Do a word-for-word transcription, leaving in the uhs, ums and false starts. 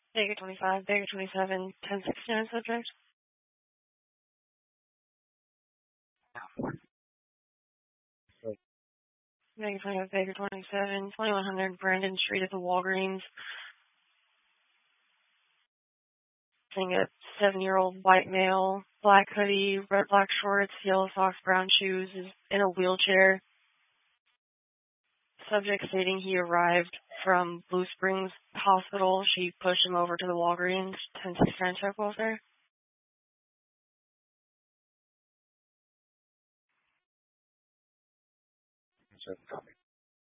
Vega twenty-five, Vega twenty-seven, ten sixty-nine subject. Vega twenty-five, Vega twenty-seven, twenty-one hundred Brandon Street at the Walgreens. Seeing a seven-year-old white male, black hoodie, red black shorts, yellow socks, brown shoes, is in a wheelchair. Subject stating he arrived from Blue Springs Hospital. She pushed him over to the Walgreens. ten sixty-nine check welfare. Copy.